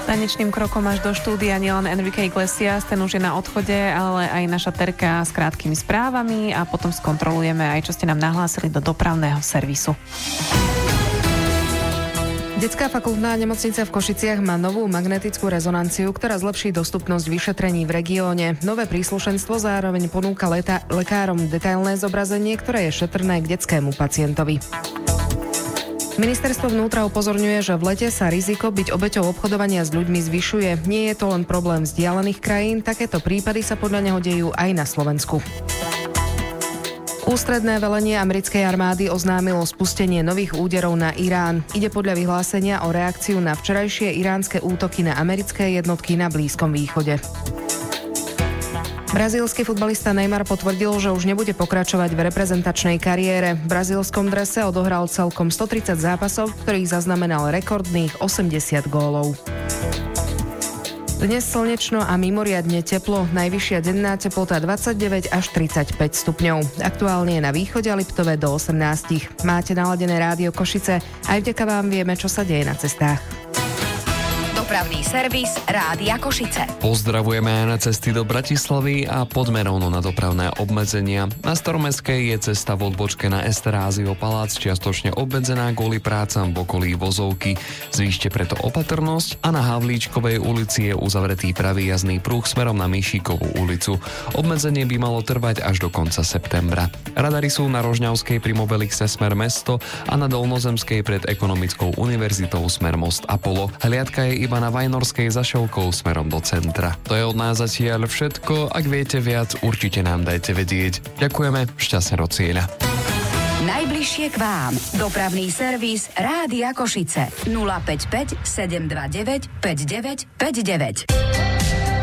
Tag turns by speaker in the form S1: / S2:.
S1: Tanečným krokom až do štúdia nielen Enrique Iglesias, ten už je na odchode, ale aj naša Terka s krátkými správami a potom skontrolujeme aj, čo ste nám nahlásili do dopravného servisu.
S2: Detská fakultná nemocnica v Košiciach má novú magnetickú rezonanciu, ktorá zlepší dostupnosť vyšetrení v regióne. Nové príslušenstvo zároveň ponúka lekárom detailné zobrazenie, ktoré je šetrné k detskému pacientovi. Ministerstvo vnútra upozorňuje, že v lete sa riziko byť obeťou obchodovania s ľuďmi zvyšuje. Nie je to len problém vzdialených krajín, takéto prípady sa podľa neho dejú aj na Slovensku. Ústredné velenie americkej armády oznámilo spustenie nových úderov na Irán. Ide podľa vyhlásenia o reakciu na včerajšie iránske útoky na americké jednotky na Blízkom východe. Brazílsky futbalista Neymar potvrdil, že už nebude pokračovať v reprezentačnej kariére. V brazílskom drese odohral celkom 130 zápasov, v ktorých zaznamenal rekordných 80 gólov. Dnes slnečno a mimoriadne teplo, najvyššia denná teplota 29 až 35 stupňov. Aktuálne je na východe a Liptove do 18. Máte naladené rádio Košice, aj vďaka vám vieme, čo sa deje na cestách.
S3: Dopravný servis Rádia Košice.
S4: Pozdravujeme aj na cesty do Bratislavy a poďme rovno na dopravné obmedzenia. Na Staromestskej je cesta v odbočke na Esterházio palác čiastočne obmedzená kvôli prácam v okolí Vozovky. Zvýšte preto opatrnosť a na Havlíčkovej ulici je uzavretý pravý jazdný pruh smerom na Mišíkovú ulicu. Obmedzenie by malo trvať až do konca septembra. Radary sú na Rožňavskej pri Mobelixe smer mesto a na Dolnozemskej pred Ekonomickou univerzitou smer Most Apollo. Hliadka je iba na Vajnorskej za Šovkou smerom do centra. To je od nás zatiaľ všetko. Ak viete viac, určite nám dajte vedieť. Ďakujeme, šťastne do cieľa.
S3: Najbližšie k vám. Dopravný servis Rádia Košice. 055 729 5959.